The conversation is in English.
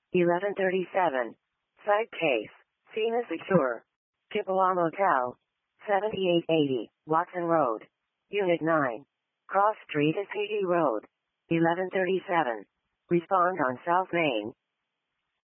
1137. Site case. Scene secure. Chippewa Motel. 7880, Watson Road. Unit 9. Cross Street is Haiti Road. 1137. Respond on South Main.